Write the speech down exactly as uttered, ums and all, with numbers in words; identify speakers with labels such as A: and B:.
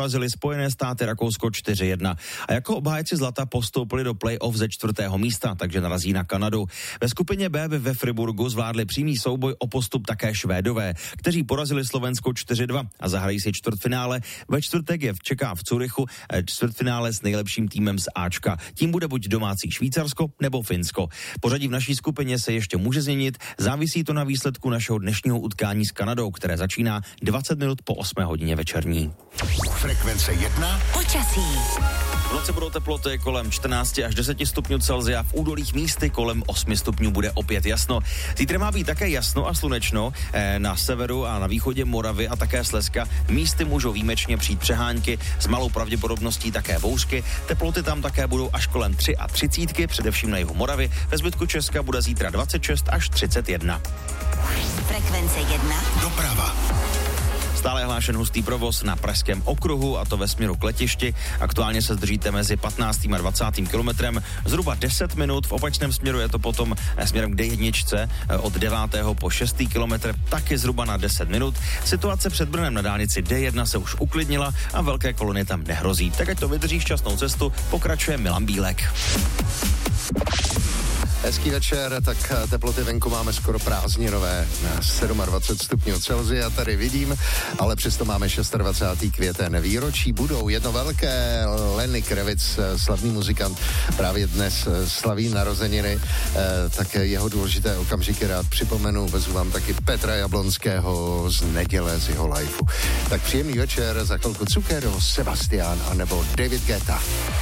A: porazili Spojené státy Rakousko čtyři jedna. A jako obhájci zlata postoupili do play-off ze čtvrtého místa, takže narazí na Kanadu. Ve skupině B ve Friburgu zvládli přímý souboj o postup také Švédové, kteří porazili Slovensko čtyři dva a zahrají si čtvrtfinále. Ve čtvrtek je čeká v Curychu čtvrtfinále s nejlepším týmem z Ačka. Tím bude buď domácí Švýcarsko nebo Finsko. Pořadí v naší skupině se ještě může změnit, závisí to na výsledku našeho dnešního utkání s Kanadou, které začíná dvacet minut po osmé hodině večerní.
B: Frekvence jedna.
C: Počasí.
A: V noci budou teploty kolem čtrnáct až deset stupňů Celsia, v údolích místy kolem osm stupňů bude opět jasno. Zítra má být také jasno a slunečno, na severu a na východě Moravy a také Slezska. Místy můžou výjimečně přijít přehánky, s malou pravděpodobností také bouřky. Teploty tam také budou až kolem třicet tři, především na jihu Moravy. Ve zbytku Česka bude zítra dvacet šest až třicet jedna.
C: Frekvence jedna.
B: Doprava.
A: Stále je hlášen hustý provoz na Pražském okruhu, a to ve směru k letišti. Aktuálně se zdržíte mezi patnáctým a dvacátým kilometrem. Zhruba deset minut, v opačném směru je to potom směrem k D jedna od devátého po šestý kilometr, taky zhruba na deset minut. Situace před Brnem na dálnici D jedna se už uklidnila a velké kolony tam nehrozí. Tak ať to vydrží šťastnou cestu, pokračuje Milan Bílek.
D: Hezký večer, tak teploty venku máme skoro prázdninové, dvacet sedm stupňů Celsia tady vidím, ale přesto máme dvacátého šestého květen. Výročí budou jedno velké, Lenny Kravitz, slavný muzikant, právě dnes slaví narozeniny, tak jeho důležité okamžiky rád připomenu, vezmu vám taky Petra Jablonského z neděle z jeho lifeu. Tak příjemný večer, za chvilku Cukero, Sebastian a nebo David Guetta.